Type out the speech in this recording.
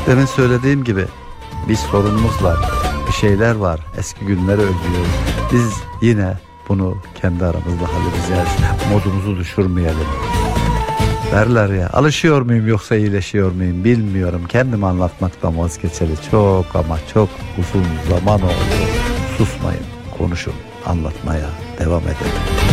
Demin söylediğim gibi bir sorunumuz var, bir şeyler var, eski günleri özlüyoruz. Biz yine bunu kendi aramızda halledeceğiz, modumuzu düşürmeyelim. Derler ya, alışıyor muyum yoksa iyileşiyor muyum bilmiyorum. Kendimi anlatmaktan vazgeçeli çok ama çok uzun zaman oldu. Susmayın, konuşun, anlatmaya devam edelim.